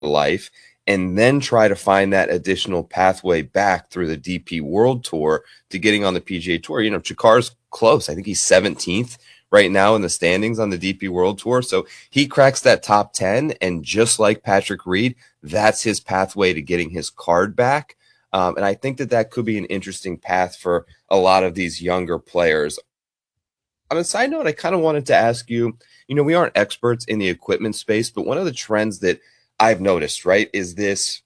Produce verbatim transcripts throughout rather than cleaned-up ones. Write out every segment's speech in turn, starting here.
life, and then try to find that additional pathway back through the D P World Tour to getting on the P G A Tour. You know, Chakar's close. I think he's seventeenth right now in the standings on the D P World Tour. So he cracks that top ten, and just like Patrick Reed, that's his pathway to getting his card back. Um, and I think that that could be an interesting path for a lot of these younger players. On a side note, I kind of wanted to ask you, you know, we aren't experts in the equipment space, but one of the trends that I've noticed, right, is this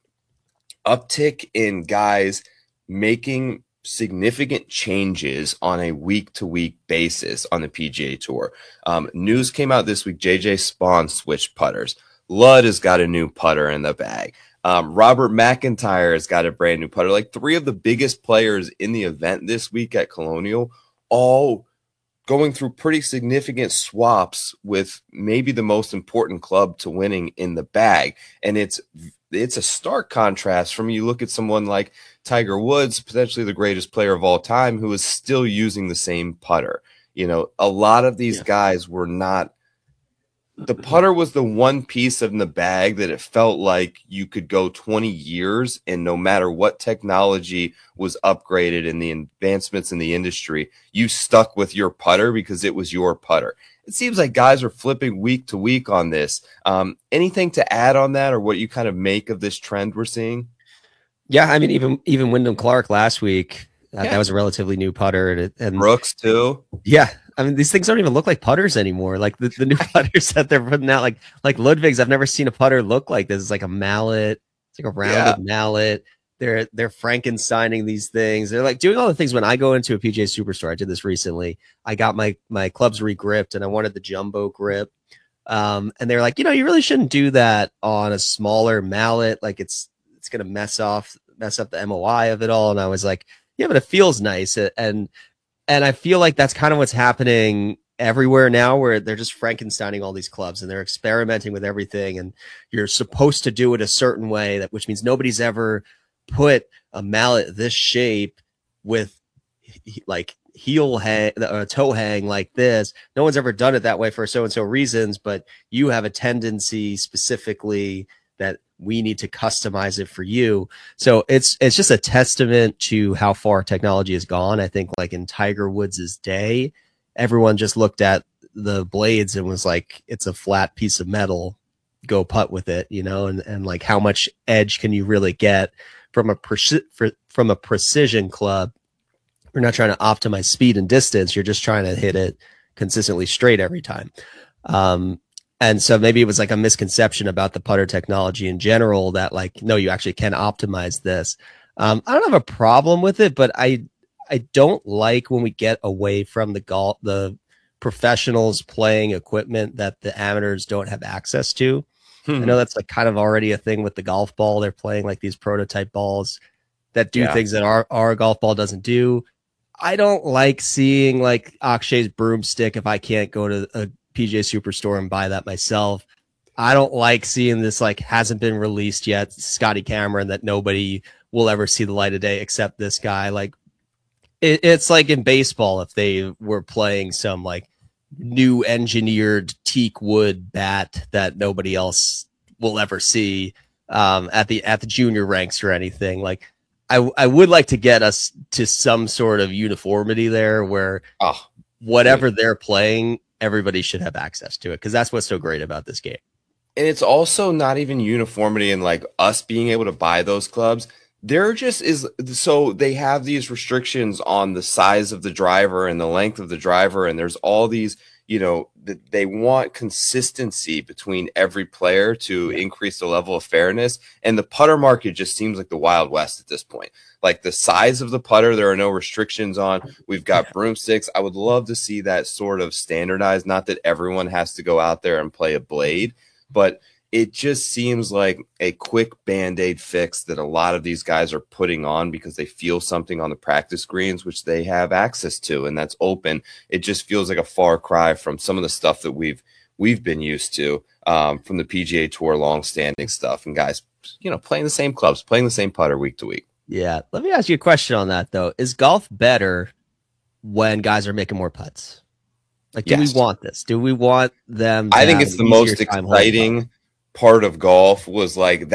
uptick in guys making significant changes on a week-to-week basis on the P G A Tour. Um, news came out this week, J J Spaun switched putters. Ludd has got a new putter in the bag. Um, Robert McIntyre has got a brand new putter. Like, three of the biggest players in the event this week at Colonial, all going through pretty significant swaps with maybe the most important club to winning in the bag. And it's it's a stark contrast from, you look at someone like Tiger Woods, potentially the greatest player of all time, who is still using the same putter. You know, a lot of these yeah. guys were not. The putter was the one piece in the bag that it felt like you could go twenty years, and no matter what technology was upgraded and the advancements in the industry, you stuck with your putter because it was your putter. It seems like guys are flipping week to week on this. Um, anything to add on that, or what you kind of make of this trend we're seeing? Yeah, I mean, even even Wyndham Clark last week, uh, yeah. that was a relatively new putter, and, and Brooks too. Yeah, I mean, these things don't even look like putters anymore. Like the, the new putters that they're putting out, like like Ludwig's. I've never seen a putter look like this. It's like a mallet. It's like a rounded yeah. mallet. They're they're Frankensteining these things. They're like doing all the things. When I go into a P G A Superstore, I did this recently. I got my my clubs regripped, and I wanted the jumbo grip. Um, and they're like, you know, you really shouldn't do that on a smaller mallet. Like it's it's gonna mess off mess up the M O I of it all. And I was like, yeah, but it feels nice. And and I feel like that's kind of what's happening everywhere now, where they're just Frankensteining all these clubs and they're experimenting with everything. And you're supposed to do it a certain way, that which means nobody's ever put a mallet this shape with like heel hang, uh, toe hang like this. No one's ever done it that way for so-and-so reasons, but you have a tendency specifically that we need to customize it for you. So it's, it's just a testament to how far technology has gone. I think like in Tiger Woods's day, everyone just looked at the blades and was like, it's a flat piece of metal, go putt with it, you know, and, and like how much edge can you really get from a, preci- for, from a precision club? You're not trying to optimize speed and distance. You're just trying to hit it consistently straight every time. Um, and so maybe it was like a misconception about the putter technology in general, that like, no, you actually can optimize this. Um, I don't have a problem with it, but I, I don't like when we get away from the golf, the professionals playing equipment that the amateurs don't have access to. Hmm. I know that's like kind of already a thing with the golf ball. They're playing like these prototype balls that do yeah. things that our, our golf ball doesn't do. I don't like seeing like Akshay's broomstick if I can't go to a P G A Superstore and buy that myself. I don't like seeing this like hasn't been released yet, Scotty Cameron, that nobody will ever see the light of day except this guy. Like it, it's like in baseball, if they were playing some like new engineered teak wood bat that nobody else will ever see um, at the at the junior ranks or anything. Like I I would like to get us to some sort of uniformity there, where oh, whatever dude. they're playing, everybody should have access to it, because that's what's so great about this game. And it's also not even uniformity in like us being able to buy those clubs. There just is, so they have these restrictions on the size of the driver and the length of the driver, and there's all these, you know, that they want consistency between every player to yeah. increase the level of fairness. And the putter market just seems like the Wild West at this point. Like the size of the putter, there are no restrictions on. We've got broomsticks. I would love to see that sort of standardized. Not that everyone has to go out there and play a blade, but it just seems like a quick Band-Aid fix that a lot of these guys are putting on because they feel something on the practice greens, which they have access to, and that's open. It just feels like a far cry from some of the stuff that we've we've been used to um, from the P G A Tour long-standing stuff, and guys, you know, playing the same clubs, playing the same putter week to week. Yeah. Let me ask you a question on that, though. Is golf better when guys are making more putts? Like, do yes. we want this? Do we want them to I think it's the most exciting part of golf was like